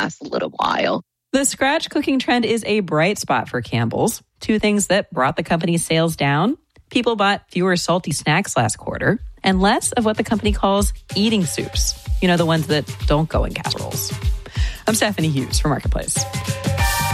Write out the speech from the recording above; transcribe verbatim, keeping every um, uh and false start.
last a little while. The scratch cooking trend is a bright spot for Campbell's. Two things that brought the company's sales down. People bought fewer salty snacks last quarter and less of what the company calls eating soups. You know, the ones that don't go in casseroles. I'm Stephanie Hughes for Marketplace.